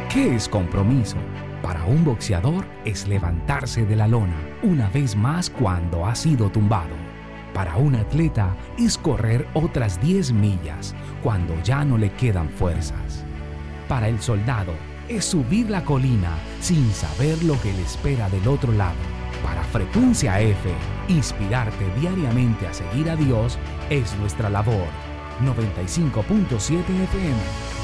¿Qué es compromiso? Para un boxeador es levantarse de la lona una vez más cuando ha sido tumbado. Para un atleta es correr otras 10 millas cuando ya no le quedan fuerzas. Para el soldado es subir la colina sin saber lo que le espera del otro lado. Para Frecuencia F, inspirarte diariamente a seguir a Dios es nuestra labor. 95.7 FM